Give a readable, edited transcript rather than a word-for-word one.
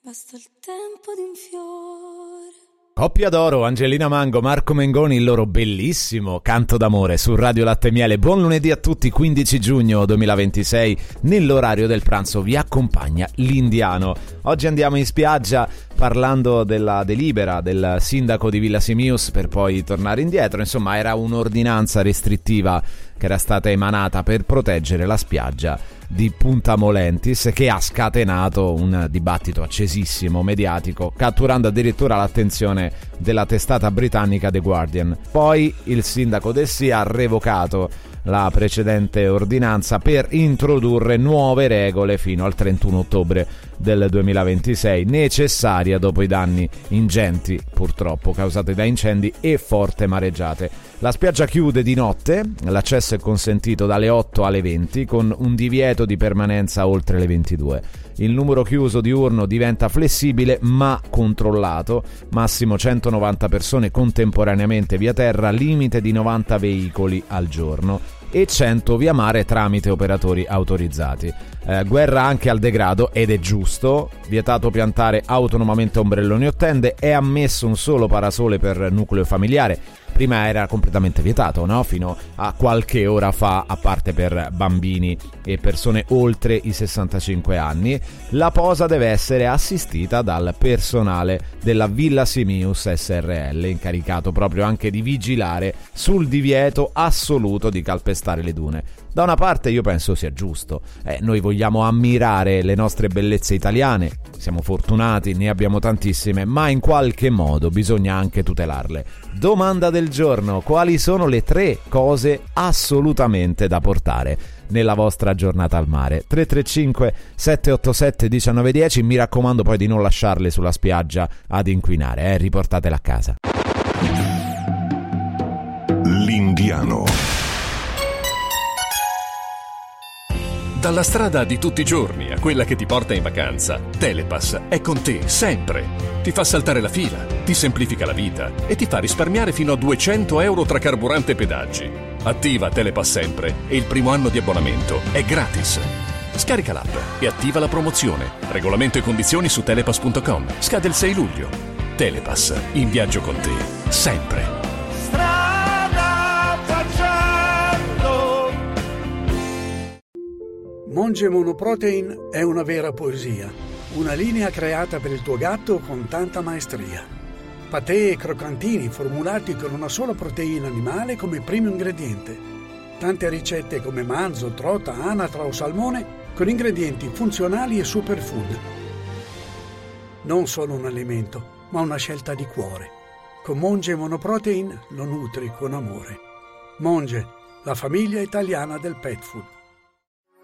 Basta il tempo di un fiore. Coppia d'oro, Angelina Mango, Marco Mengoni, il loro bellissimo Canto d'amore su Radio Latte e Miele. Buon lunedì a tutti, 15 giugno 2026, nell'orario del pranzo vi accompagna l'Indiano. Oggi andiamo in spiaggia parlando della delibera del sindaco di Villa Simius per poi tornare indietro. Insomma, era un'ordinanza restrittiva che era stata emanata per proteggere la spiaggia di Punta Molentis, che ha scatenato un dibattito accesissimo mediatico, catturando addirittura l'attenzione della testata britannica The Guardian. Poi il sindaco Del Sì ha revocato la precedente ordinanza per introdurre nuove regole fino al 31 ottobre del 2026, necessaria dopo i danni ingenti purtroppo causati da incendi e forti mareggiate. La spiaggia chiude di notte, l'accesso è consentito dalle 8 alle 20 con un divieto di permanenza oltre le 22. Il numero chiuso diurno diventa flessibile ma controllato, massimo 190 persone contemporaneamente via terra, limite di 90 veicoli al giorno e 100 via mare tramite operatori autorizzati. Guerra anche al degrado, ed è giusto, vietato piantare autonomamente ombrelloni o tende, è ammesso un solo parasole per nucleo familiare. Prima era completamente vietato, no? Fino a qualche ora fa, a parte per bambini e persone oltre i 65 anni. La posa deve essere assistita dal personale della Villa Simius SRL, incaricato proprio anche di vigilare sul divieto assoluto di calpestare le dune. Da una parte io penso sia giusto, noi vogliamo ammirare le nostre bellezze italiane, siamo fortunati, ne abbiamo tantissime, ma in qualche modo bisogna anche tutelarle. Domanda del giorno: quali sono le 3 cose assolutamente da portare nella vostra giornata al mare? 335 787 1910, mi raccomando poi di non lasciarle sulla spiaggia ad inquinare, riportatele a casa. L'Indiano. Dalla strada di tutti i giorni a quella che ti porta in vacanza, Telepass è con te sempre. Ti fa saltare la fila, ti semplifica la vita e ti fa risparmiare fino a 200 euro tra carburante e pedaggi. Attiva Telepass sempre e il primo anno di abbonamento è gratis. Scarica l'app e attiva la promozione. Regolamento e condizioni su telepass.com. Scade il 6 luglio. Telepass, in viaggio con te, sempre. Monge Monoprotein è una vera poesia, una linea creata per il tuo gatto con tanta maestria. Patè e croccantini formulati con una sola proteina animale come primo ingrediente. Tante ricette come manzo, trota, anatra o salmone con ingredienti funzionali e superfood. Non solo un alimento, ma una scelta di cuore. Con Monge Monoprotein lo nutri con amore. Monge, la famiglia italiana del pet food.